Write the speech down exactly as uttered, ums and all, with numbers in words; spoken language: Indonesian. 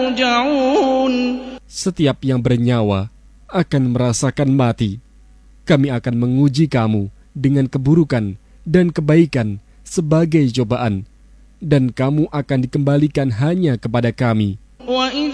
ترجعون. Setiap yang bernyawa akan merasakan mati. Kami akan menguji kamu dengan keburukan dan kebaikan sebagai cobaan, dan kamu akan dikembalikan hanya kepada kami.